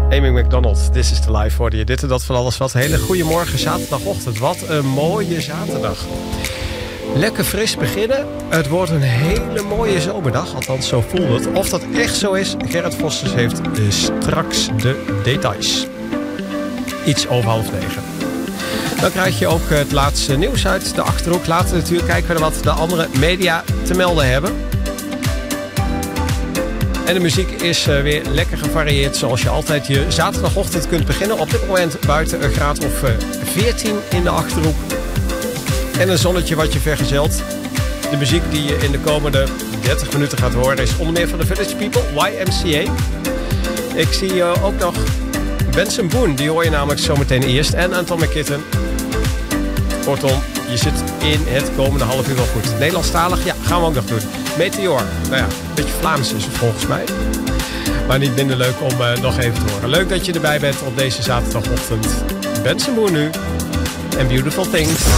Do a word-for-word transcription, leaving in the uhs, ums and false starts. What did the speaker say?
Amy McDonald, This is the Life, hoorde je. Dit en dat van alles wat. Hele goede morgen, zaterdagochtend. Wat een mooie zaterdag. Lekker fris beginnen. Het wordt een hele mooie zomerdag. Althans, zo voelt het. Of dat echt zo is, Gerrit Vosters heeft straks de details. Iets over half negen. Dan krijg je ook het laatste nieuws uit de Achterhoek. Later natuurlijk kijken we naar wat de andere media te melden hebben. En de muziek is uh, weer lekker gevarieerd, zoals je altijd je zaterdagochtend kunt beginnen. Op dit moment buiten een graad of uh, veertien in de Achterhoek. En een zonnetje wat je vergezelt. De muziek die je in de komende dertig minuten gaat horen is onder meer van de Village People, Y M C A. Ik zie uh, ook nog Benson Boone, die hoor je namelijk zometeen eerst. En Anton McKitten. Kortom, je zit in het komende half uur wel goed. Nederlandstalig, ja, gaan we ook nog doen. Meteor, nou ja, een beetje Vlaams is het volgens mij. Maar niet minder leuk om uh, nog even te horen. Leuk dat je erbij bent op deze zaterdagochtend. Benson Boone nu. En Beautiful Things.